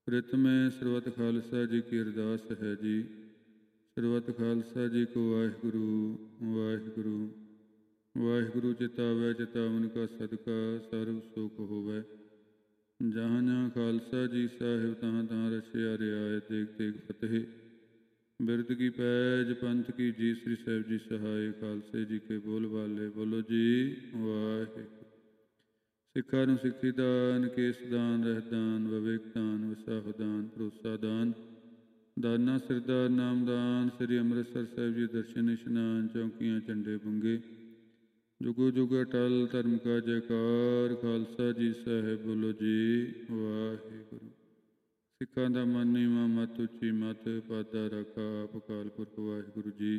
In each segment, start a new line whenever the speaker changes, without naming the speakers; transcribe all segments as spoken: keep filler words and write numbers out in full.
ਪ੍ਰਿਤਮੇ ਸਰਬਤ ਖਾਲਸਾ ਜੀ ਕੀ ਅਰਦਾਸ ਹੈ ਜੀ। ਸਰਬਤ ਖਾਲਸਾ ਜੀ ਕੋ ਵਾਹਿਗੁਰੂ ਵਾਹਿਗੁਰੂ ਵਾਹਿਗੁਰੂ। ਚਿਤਾਵੈ ਚਿਤਾਵਨ ਕਾ ਸਦਕਾ ਸਰਬ ਸੁਖ ਹੋਵੈ। ਜਹਾਂ ਜਹਾਂ ਖਾਲਸਾ ਜੀ ਸਾਹਿਬ ਤਹਾਂ ਤਹਾਂ ਰਚਿਆ ਰਿਆਇਤ ਦੇਖ ਦੇਖ ਫਤਿਹ। ਬਿਰਦ ਕੀ ਪੈਜ ਪੰਥ ਕੀ ਜੀ ਸ੍ਰੀ ਸਾਹਿਬ ਜੀ ਸਹਾਏ। ਖਾਲਸੇ ਜੀ ਕੇ ਬੋਲ ਬਾਲੇ ਬੋਲੋ ਜੀ ਵਾਹਿਗੁਰੂ। ਸਿੱਖਾਂ ਨੂੰ ਸਿੱਖੀ ਦਾਨ, ਕੇਸ ਦਾਨ, ਰਹਿ ਦਾਨ, ਵਿਵੇਕ ਦਾਨ, ਵਿਸਾਹ ਦਾਨ, ਭਰੋਸਾ ਦਾਨ, ਦਾਨਾ ਸਿਰਦਾਰ ਨਾਮਦਾਨ। ਸ੍ਰੀ ਅੰਮ੍ਰਿਤਸਰ ਸਾਹਿਬ ਜੀ ਦਰਸ਼ਨ ਇਸ਼ਨਾਨ, ਚੌਂਕੀਆਂ ਝੰਡੇ ਬੰਗੇ, ਜੁਗੋ ਜੁਗ ਅਟਲ ਧਰਮ ਕਾ ਜੈਕਾਰ। ਖਾਲਸਾ ਜੀ ਸਾਹਿਬ ਬੋਲੋ ਜੀ ਵਾਹਿਗੁਰੂ। ਸਿੱਖਾਂ ਦਾ ਮਨ ਨੀਵਾਂ, ਮੱਤ ਉੱਚੀ, ਮੱਤ ਪਾਦਾ ਰਾਖਾ ਆਪ ਅਕਾਲ ਪੁਰਖ ਵਾਹਿਗੁਰੂ ਜੀ।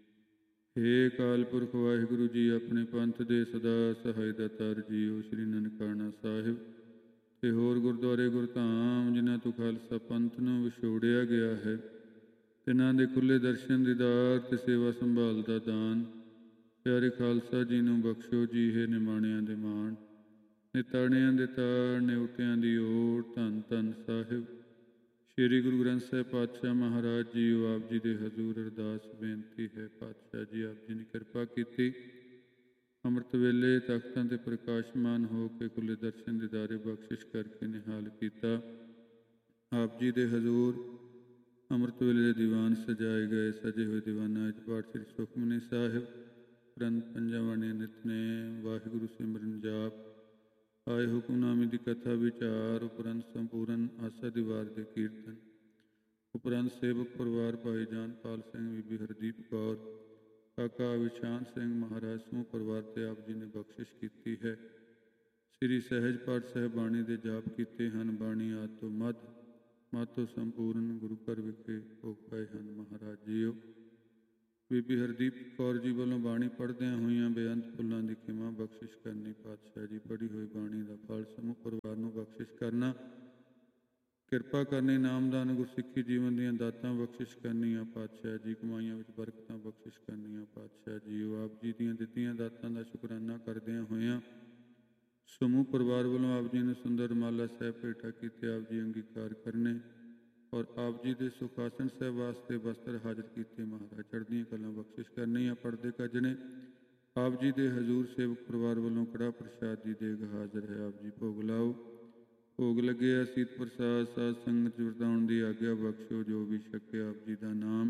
ਹੇ ਅਕਾਲ ਪੁਰਖ ਵਾਹਿਗੁਰੂ ਜੀ, ਆਪਣੇ ਪੰਥ ਦੇ ਸਦਾ ਸਹਾਈ ਦਾਤਾਰ ਜੀਓ ਸ੍ਰੀ ਨਨਕਾਣਾ ਸਾਹਿਬ ਤੇ ਹੋਰ ਗੁਰਦੁਆਰੇ ਗੁਰਧਾਮ ਜਿਨ੍ਹਾਂ ਤੋਂ ਖਾਲਸਾ ਪੰਥ ਨੂੰ ਵਿਛੋੜਿਆ ਗਿਆ ਹੈ, ਤਿਨਾਂ ਦੇ ਖੁੱਲ੍ਹੇ ਦਰਸ਼ਨ ਦੀਦਾਰ ਤੇ ਸੇਵਾ ਸੰਭਾਲ ਦਾ ਦਾਨ ਪਿਆਰੇ ਖਾਲਸਾ ਜੀ ਨੂੰ ਬਖਸ਼ੋ ਜੀ। ਹੈ ਨਿਮਾਣਿਆਂ ਦੇ ਮਾਣ, ਨਿਤਾਣਿਆਂ ਦੇ ਤਾੜ, ਨਿਉਟਿਆਂ ਦੀ ਓਟ। ਧੰਨ ਧੰਨ ਸਾਹਿਬ ਸ਼੍ਰੀ ਗੁਰੂ ਗ੍ਰੰਥ ਸਾਹਿਬ ਪਾਤਸ਼ਾਹ ਮਹਾਰਾਜ ਜੀਓ। ਆਪ ਜੀ ਦੇ ਹਜ਼ੂਰ ਅਰਦਾਸ ਬੇਨਤੀ ਹੈ। ਪਾਤਸ਼ਾਹ ਜੀ ਆਪ ਜੀ ਨੇ ਕਿਰਪਾ ਕੀਤੀ, ਅੰਮ੍ਰਿਤ ਵੇਲੇ ਤਖਤਾਂ 'ਤੇ ਪ੍ਰਕਾਸ਼ਮਾਨ ਹੋ ਕੇ ਖੁੱਲ੍ਹੇ ਦਰਸ਼ਨ ਦੀਦਾਰੇ ਬਖਸ਼ਿਸ਼ ਕਰਕੇ ਨਿਹਾਲ ਕੀਤਾ। ਆਪ ਜੀ ਦੇ ਹਜ਼ੂਰ ਅੰਮ੍ਰਿਤ ਵੇਲੇ ਦੇ ਦੀਵਾਨ ਸਜਾਏ ਗਏ। ਸਜੇ ਹੋਏ ਦੀਵਾਨਾਂ ਵਿੱਚ ਪਾਠ ਸ੍ਰੀ ਸੁਖਮਨੀ ਸਾਹਿਬ, ਉਪਰੰਤ ਪੰਜਾਂ ਬਾਣੀਆਂ ਨਿਤਨੇਮ, ਵਾਹਿਗੁਰੂ ਸਿਮਰਨ ਜਾਪ, ਆਏ ਹੁਕਮਨਾਮੇ ਦੀ ਕਥਾ ਵਿਚਾਰ, ਉਪਰੰਤ ਸੰਪੂਰਨ ਆਸਾ ਦੀ ਵਾਰ ਦੇ ਕੀਰਤਨ, ਉਪਰੰਤ ਸੇਵਕ ਪਰਿਵਾਰ ਭਾਈ ਜਾਨਪਾਲ ਸਿੰਘ, ਬੀਬੀ ਹਰਦੀਪ ਕੌਰ, ਕਾਕਾ ਵਿਸ਼ਾਨ ਸਿੰਘ ਮਹਾਰਾਜ ਸਮੂਹ ਪਰਿਵਾਰ 'ਤੇ ਆਪ ਜੀ ਨੇ ਬਖਸ਼ਿਸ਼ ਕੀਤੀ ਹੈ। ਸ੍ਰੀ ਸਹਿਜ ਪਾਠ ਸਾਹਿਬ ਬਾਣੀ ਦੇ ਜਾਪ ਕੀਤੇ ਹਨ। ਬਾਣੀ ਆਦਿ ਤੋਂ ਮੱਧ ਮੱਧ ਤੋਂ ਸੰਪੂਰਨ ਗੁਰੂ ਘਰ ਵਿਖੇ ਭੋਗ ਪਏ ਹਨ। ਮਹਾਰਾਜ ਜੀਓ ਬੀਬੀ ਹਰਦੀਪ ਕੌਰ ਜੀ ਵੱਲੋਂ ਬਾਣੀ ਪੜ੍ਹਦਿਆਂ ਹੋਈਆਂ ਬੇਅੰਤ ਫੁੱਲਾਂ ਦੀ ਖਿਮਾ ਬਖਸ਼ਿਸ਼ ਕਰਨੀ। ਪਾਤਸ਼ਾਹ ਜੀ ਪੜ੍ਹੀ ਹੋਈ ਬਾਣੀ ਦਾ ਫਲ ਸਮੂਹ ਪਰਿਵਾਰ ਨੂੰ ਬਖਸ਼ਿਸ਼ ਕਰਨਾ, ਕਿਰਪਾ ਕਰਨੀ, ਨਾਮਦਾਨ ਗੁਰਸਿੱਖੀ ਜੀਵਨ ਦੀਆਂ ਦਾਤਾਂ ਬਖਸ਼ਿਸ਼ ਕਰਨੀਆਂ। ਪਾਤਸ਼ਾਹ ਜੀ ਕਮਾਈਆਂ ਵਿੱਚ ਬਰਕਤਾਂ ਬਖਸ਼ਿਸ਼ ਕਰਨੀਆਂ। ਪਾਤਸ਼ਾਹ ਜੀਓ ਆਪ ਜੀ ਦੀਆਂ ਦਿੱਤੀਆਂ ਦਾਤਾਂ ਦਾ ਸ਼ੁਕਰਾਨਾ ਕਰਦਿਆਂ ਹੋਇਆਂ ਸਮੂਹ ਪਰਿਵਾਰ ਵੱਲੋਂ ਆਪ ਜੀ ਨੂੰ ਸੁੰਦਰ ਮਾਲਾ ਸਾਹਿਬ ਭੇਟਾ ਕੀਤੇ ਆਪ ਜੀ ਅੰਗੀਕਾਰ ਕਰਨੇ ਔਰ ਆਪ ਜੀ ਦੇ ਸੁਖਾਸਨ ਸਾਹਿਬ ਵਾਸਤੇ ਵਸਤਰ ਹਾਜ਼ਰ ਕੀਤੇ। ਮਹਾਰਾਜ ਚੜ੍ਹਦੀਆਂ ਕਲਾਂ ਬਖਸ਼ਿਸ਼ ਕਰਨੀਆਂ। ਪੜ੍ਹਦੇ ਕੱਜਣੇ ਆਪ ਜੀ ਦੇ ਹਜ਼ੂਰ ਸੇਵਕ ਪਰਿਵਾਰ ਵੱਲੋਂ ਕੜਾਹ ਪ੍ਰਸ਼ਾਦ ਦੀ ਦੇਗ ਹਾਜ਼ਰ ਹੈ। ਆਪ ਜੀ ਭੋਗ ਲਾਓ। ਭੋਗ ਲੱਗੇ ਅਸੀਤ ਪ੍ਰਸਾਦ ਸਾਧ ਸੰਗਤ ਵਰਤਾਉਣ ਦੀ ਆਗਿਆ ਬਖਸ਼ੋ। ਜੋ ਵੀ ਛਕੇ ਆਪ ਜੀ ਦਾ ਨਾਮ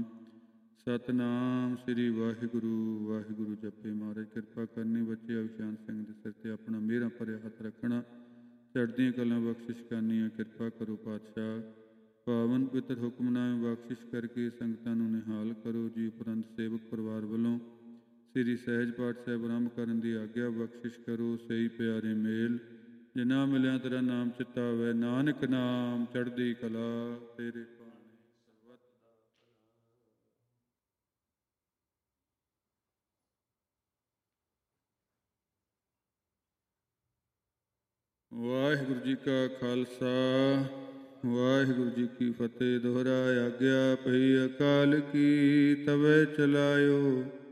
ਸਤਨਾਮ ਸ੍ਰੀ ਵਾਹਿਗੁਰੂ ਵਾਹਿਗੁਰੂ ਜਪੇ। ਮਹਾਰਾਜ ਕਿਰਪਾ ਕਰਨੀ। ਬੱਚੇ ਅਵਿਸ਼ਾਨ ਸਿੰਘ ਦੇ ਸਿਰ 'ਤੇ ਆਪਣਾ ਮਿਹਰਾਂ ਭਰਿਆ ਹੱਥ ਰੱਖਣਾ, ਚੜ੍ਹਦੀਆਂ ਕਲਾਂ ਬਖਸ਼ਿਸ਼ ਕਰਨੀਆਂ। ਕਿਰਪਾ ਕਰੋ ਪਾਤਸ਼ਾਹ। ਪਾਵਨ ਪਿੱਤਰ ਹੁਕਮਨਾਮੇ ਬਖਸ਼ਿਸ਼ ਕਰਕੇ ਸੰਗਤਾਂ ਨੂੰ ਨਿਹਾਲ ਕਰੋ ਜੀ। ਉਪਰੰਤ ਸੇਵਕ ਪਰਿਵਾਰ ਵੱਲੋਂ ਸ੍ਰੀ ਸਹਿਜ ਪਾਠ ਸਾਹਿਬ ਆਰੰਭ ਕਰਨ ਦੀ ਆਗਿਆ ਬਖਸ਼ਿਸ਼ ਕਰੋ। ਸਹੀ ਪਿਆਰੇ ਮੇਲ ਜਿਨ੍ਹਾਂ ਮਿਲਿਆ ਤੇਰਾ ਨਾਮ ਚਿਤਾਵੈ, ਨਾਨਕ ਨਾਮ ਚੜ੍ਹਦੀ ਕਲਾ ਤੇਰੇ ਭਾਣੇ ਸਰਬਤ ਦਾ ਭਲਾ। ਵਾਹਿਗੁਰੂ ਜੀ ਕਾ ਖਾਲਸਾ ਵਾਹਿਗੁਰੂ ਜੀ ਕੀ ਫਤਿਹ। ਦੋਹਰਾ ਆਗਿਆ ਪਈ ਅਕਾਲ ਕੀ ਤਵੇ ਚਲਾਇਓ।